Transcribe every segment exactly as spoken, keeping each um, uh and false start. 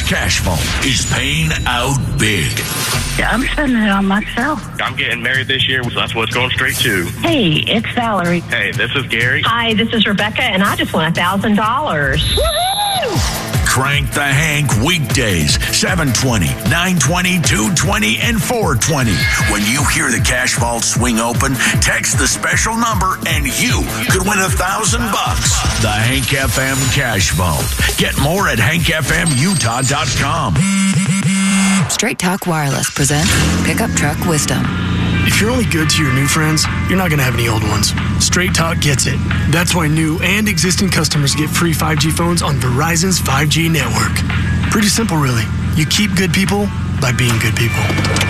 Cash Vault is paying out big. Yeah, I'm spending it on myself. I'm getting married this year, so that's what's going straight to. Hey, it's Valerie. Hey, this is Gary. Hi, this is Rebecca, and I just won one thousand dollars. Woohoo! Crank the Hank weekdays, seven twenty, nine twenty, two twenty, and four twenty. When you hear the Cash Vault swing open, text the special number and you could win a thousand bucks. The Hank F M Cash Vault. Get more at hank f m utah dot com. Straight Talk Wireless presents Pickup Truck Wisdom. If you're only good to your new friends, you're not going to have any old ones. Straight Talk gets it. That's why new and existing customers get free five G phones on Verizon's five G network. Pretty simple, really. You keep good people by being good people.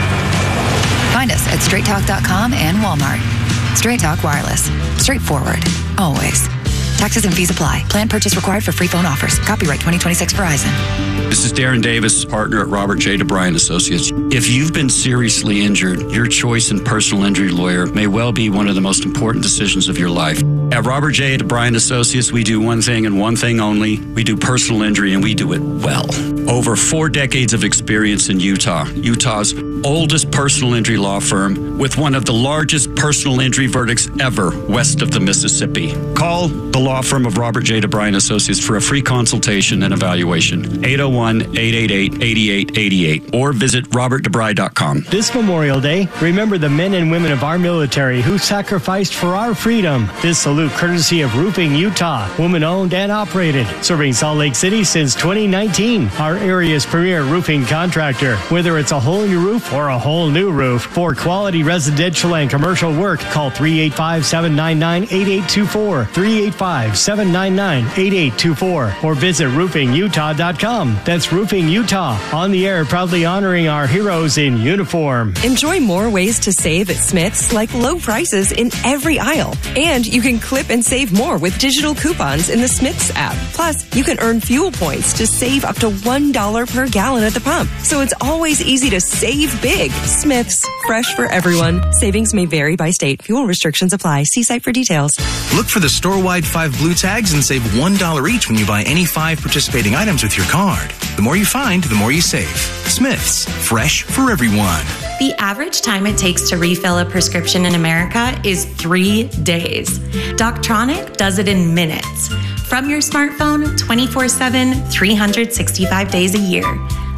Find us at straight talk dot com and Walmart. Straight Talk Wireless. Straightforward. Always. Taxes and fees apply. Plan purchase required for free phone offers. Copyright twenty twenty-six Verizon. This is Darren Davis, partner at Robert J. DeBryan Associates. If you've been seriously injured, your choice in personal injury lawyer may well be one of the most important decisions of your life. At Robert J. DeBryan Associates, we do one thing and one thing only. We do personal injury, and we do it well. Over four decades of experience in Utah, Utah's oldest personal injury law firm with one of the largest personal injury verdicts ever west of the Mississippi. Call the law firm of Robert J. DeBryan Associates for a free consultation and evaluation. eight oh one, eight eight eight, eight eight eight eight or visit robert debry dot com. This Memorial Day, remember the men and women of our military who sacrificed for our freedom. This salute courtesy of Roofing Utah, woman-owned and operated, serving Salt Lake City since twenty nineteen. Our area's premier roofing contractor. Whether it's a whole new roof or a whole new roof, for quality residential and commercial work, call three eight five, seven nine nine, eight eight two four, three eight five, seven nine nine, eight eight two four, or visit roofing utah dot com. That's Roofing Utah, on the air proudly honoring our heroes in uniform. Enjoy more ways to save at Smith's, like low prices in every aisle. And you can clip and save more with digital coupons in the Smith's app. Plus, you can earn fuel points to save up to one dollar per gallon at the pump. So it's always easy to save big. Smith's, fresh for everyone. Savings may vary by state. Fuel restrictions apply. See site for details. Look for the store-wide five blue tags and save one dollar each when you buy any five participating items with your card. The more you find, the more you save. Smith's, fresh for everyone. The average time it takes to refill a prescription in America is three days. Doctronic does it in minutes. From your smartphone, twenty-four seven, three hundred sixty-five days a year.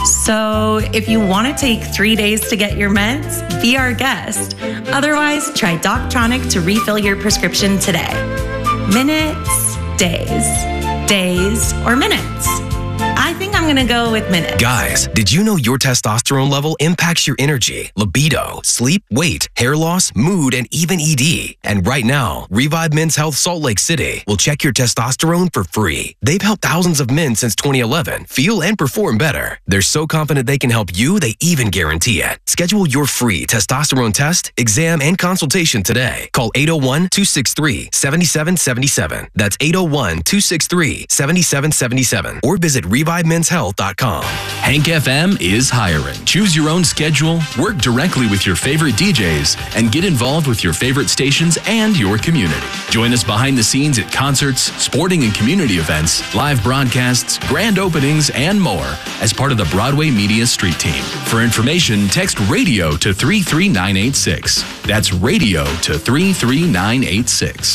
So if you want to take three days to get your meds, be our guest. Otherwise, try Doctronic to refill your prescription today. Minutes, days, days, or minutes. I think I'm going to go with minutes. Guys, did you know your testosterone level impacts your energy, libido, sleep, weight, hair loss, mood, and even E D? And right now, Revive Men's Health Salt Lake City will check your testosterone for free. They've helped thousands of men since twenty eleven feel and perform better. They're so confident they can help you, they even guarantee it. Schedule your free testosterone test, exam, and consultation today. Call eight oh one, two six three, seven seven seven seven. That's eight oh one, two six three, seven seven seven seven. Or visit revive men's health dot com. Hank F M is hiring. Choose your own schedule, work directly with your favorite D Js, and get involved with your favorite stations and your community. Join us behind the scenes at concerts, sporting and community events, live broadcasts, grand openings, and more as part of the Broadway Media Street Team. For information, text radio to three three nine eight six. That's radio to three three nine eight six.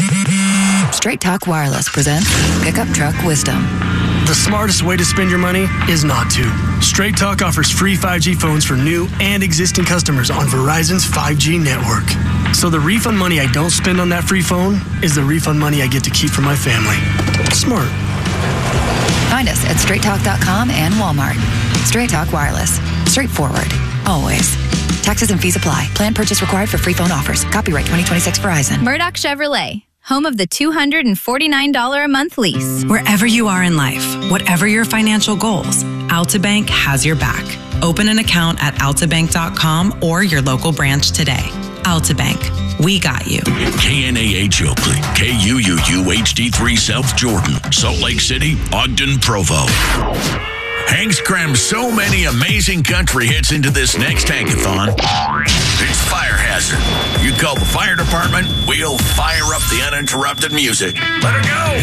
Straight Talk Wireless presents Pickup Truck Wisdom. The smartest way to spend your money is not to. Straight Talk offers free five G phones for new and existing customers on Verizon's five G network. So the refund money I don't spend on that free phone is the refund money I get to keep for my family. Smart. Find us at straight talk dot com and Walmart. Straight Talk Wireless. Straightforward. Always. Taxes and fees apply. Plan purchase required for free phone offers. Copyright twenty twenty-six Verizon. Murdoch Chevrolet. Home of the two hundred forty-nine dollars a month lease. Wherever you are in life, whatever your financial goals, Altabank has your back. Open an account at alta bank dot com or your local branch today. Altabank, we got you. K N A H Oakley, K U U U H D three South Jordan, Salt Lake City, Ogden, Provo. Hank's crammed so many amazing country hits into this next Hankathon. It's Fire Hazard. You call the fire department, we'll fire up the uninterrupted music. Let her go!